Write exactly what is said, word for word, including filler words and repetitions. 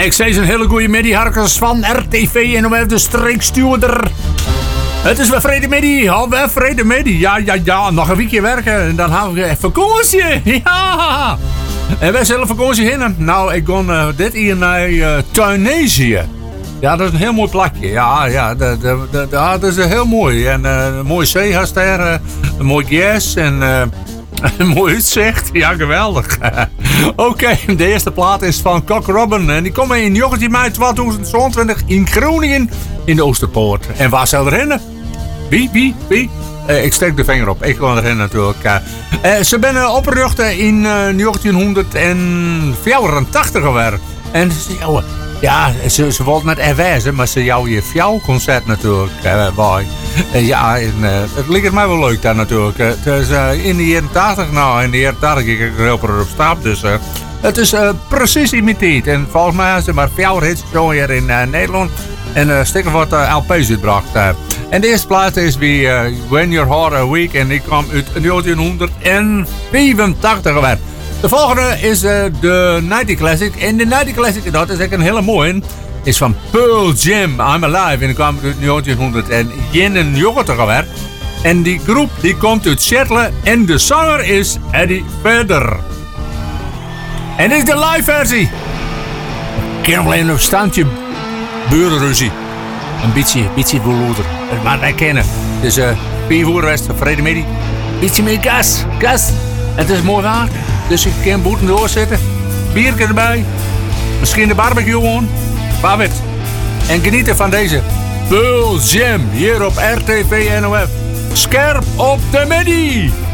Ik zei een hele goede middag, Harkens van R T V en we de streekstuurder. Het is weer vredemiddag, alweer vredemiddag. Ja, ja, ja, nog een weekje werken en dan hebben we vakantie. Ja! En wij zullen vakantie heen. Nou, ik ga uh, dit hier naar uh, Tunesië. Ja, dat is een heel mooi plekje. Ja, ja, dat, dat, dat, dat is heel mooi. En uh, een mooie zee had daar, uh, een mooi gas en uh, een mooi uitzicht. Ja, geweldig. Oké, okay, de eerste plaat is van Cock Robin. En die komen in negentien mei tweeduizend tweeëntwintig in Groningen in de Oosterpoort. En waar zal er heen? Wie, wie, wie? Uh, ik steek de vinger op. Ik ga erin natuurlijk. Uh, uh, ze zijn opgerucht in uh, negentien vierentachtig alweer. En ze jou, ja, ze, ze wilden met R wijzen, maar ze jou je fjouwconcert natuurlijk uh, bij. Uh, ja, en, uh, het lijkt mij wel leuk daar natuurlijk. Uh, het is uh, in de jaren tachtig, nou in de jaren tachtig ik er heel op stap, dus uh, het is uh, precies imiteerd. En volgens mij hebben ze maar vier hits zo hier in uh, Nederland. En uh, stikken wat uh, L P's uitgebracht. Uh. En de eerste plaat is wie uh, When You're Hard a Week. En die kwam uit negentien vierentachtig alweer. De volgende is uh, de nineties Classic. En de nineties Classic, dat is echt een hele mooie. Is van Pearl Jam, I'm Alive. En die kwam uit negentien eenennegentig alweer. En die groep die komt uit Seattle. En de zanger is Eddie Vedder. En dit is de live versie. Ik ken alleen een standje burenruzie. Een beetje, beetje beloeder. Maar wij kennen. Dus uh, vier uur west, vredemiddag. Beetje meer gas, gas. Het is mooi waar. Dus ik kan boeten doorzitten. Biertje erbij. Misschien de barbecue gewoon. Waar en genieten van deze Pearl Jam hier op R T V N O F. Scherp op de midi.